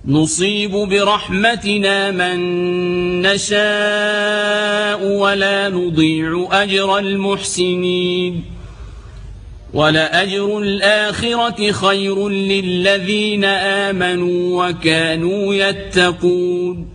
نصيب برحمتنا من نشاء ولا نضيع أجر المحسنين ولأجر الآخرة خير للذين آمنوا وكانوا يتقون